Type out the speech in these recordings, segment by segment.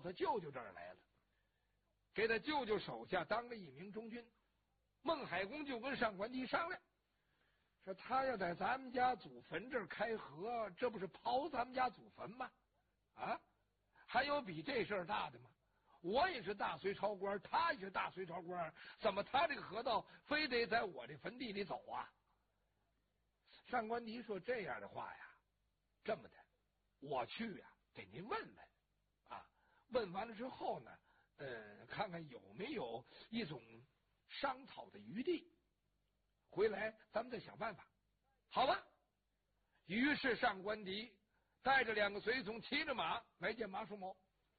他舅舅这儿来了，给他舅舅手下当了一名中军。孟海公就跟上官迪商量，说他要在咱们家祖坟这儿开河，这不是刨咱们家祖坟吗？啊，还有比这事儿大的吗？我也是大隋朝官，他也是大隋朝官，怎么他这个河道非得在我这坟地里走啊？上官迪说：“这样的话呀，这么的，我去呀，给您问问啊，问完了之后呢，看看有没有一种商讨的余地，回来咱们再想办法，好吧？”于是上官迪带着2个随从，骑着马来见马叔谋。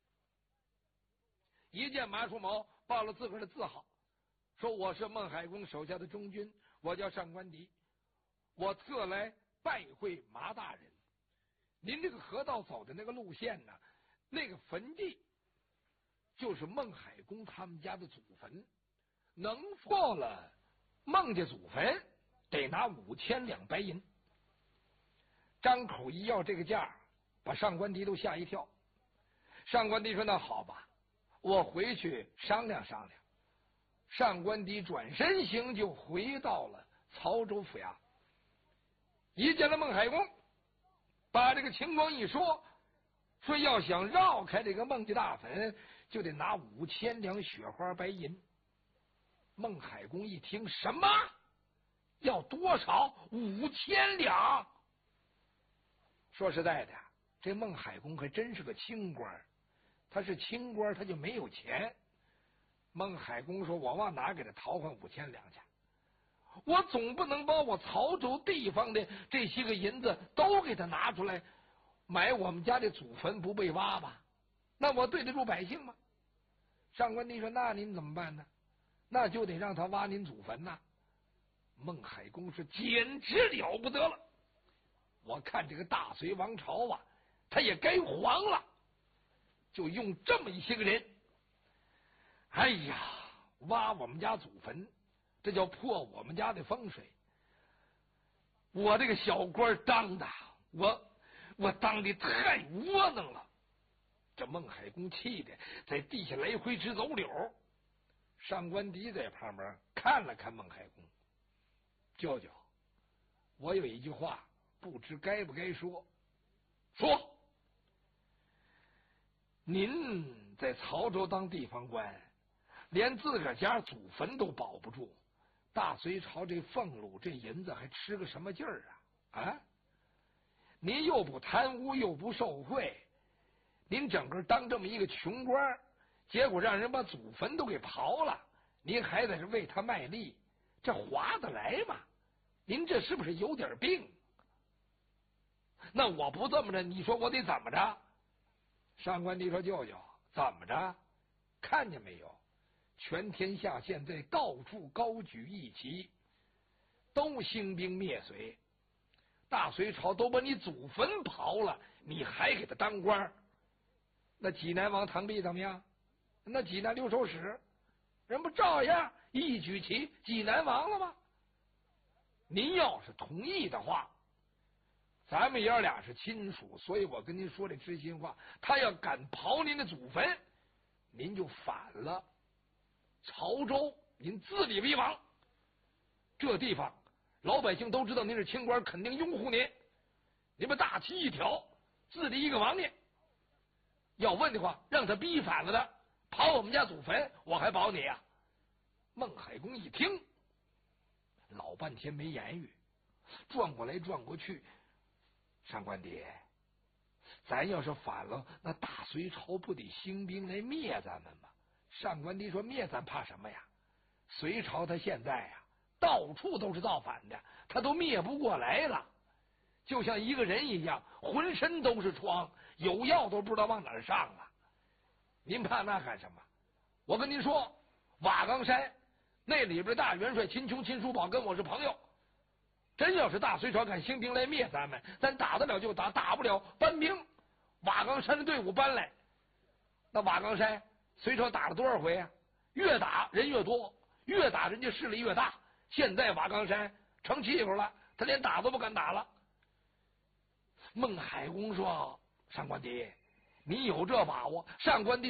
一见马叔谋，报了自个儿的字号，说：“我是孟海公手下的中军，我叫上官迪，我特来拜会马大人。您这个河道走的那个路线呢，那个坟地就是孟海公他们家的祖坟，能过了孟家祖坟，得拿5000两白银。”张口一要这个价，把上官迪都吓一跳。上官迪说：“那好吧，我回去商量商量。”上官迪转身行，就回到了曹州府衙。一见了孟海公，把这个情况一说，说要想绕开这个孟家大坟，就得拿5000两雪花白银。孟海公一听，什么？要多少？5000两？说实在的，这孟海公可真是个清官，他是清官，他就没有钱。孟海公说：“我往哪给他讨还5000两去？我总不能把我曹州地方的这些个银子都给他拿出来买我们家的祖坟不被挖吧？那我对得住百姓吗？”上官迪说：“那您怎么办呢？那就得让他挖您祖坟呐。”孟海公是简直了不得了，我看这个大隋王朝啊，他也该黄了，就用这么一些个人。哎呀，挖我们家祖坟，这叫破我们家的风水。我这个小官当的，我当的太窝囊了。这孟海公气的在地下来回直走柳。上官迪在旁边看了看孟海公：“舅舅，我有一句话，不知该不该说。”“说。”“您在曹州当地方官，连自个儿家祖坟都保不住，大隋朝这俸禄这银子还吃个什么劲儿啊？啊！您又不贪污又不受贿，您整个当这么一个穷官，结果让人把祖坟都给刨了，您还在这为他卖力，这划得来吗？您这是不是有点病？那我不这么着，你说我得怎么着？”上官迪说：“舅舅，怎么着？看见没有？全天下现在到处高举义旗，都兴兵灭隋。大隋朝都把你祖坟刨了，你还给他当官？那济南王唐弼怎么样？那济南留守使人不照样一举旗济南王了吗？您要是同意的话，咱们爷儿俩是亲属，所以我跟您说这知心话，他要敢刨您的祖坟，您就反了。曹州您自立为王，这地方老百姓都知道您是清官，肯定拥护您。您把大旗一挑，自立一个王爷。要问的话，让他逼反了的，刨我们家祖坟，我还保你呀？”孟海公一听，老半天没言语，转过来转过去。上官迪，咱要是反了，那大隋朝不得兴兵来灭咱们吗？上官迪说：“灭咱怕什么呀？隋朝他现在呀，到处都是造反的，他都灭不过来了。就像一个人一样，浑身都是疮，有药都不知道往哪儿上了。您怕那干什么？我跟您说，瓦岗山那里边大元帅秦琼、秦叔宝跟我是朋友。真要是大隋朝敢兴兵来灭咱们，咱打得了就打，打不了搬兵。瓦岗山的队伍搬来，那瓦岗山隋朝打了多少回啊？越打人越多，越打人家势力越大。现在瓦岗山成气候了，他连打都不敢打了。”孟海公说：“上官迪，你有这把握？”上官迪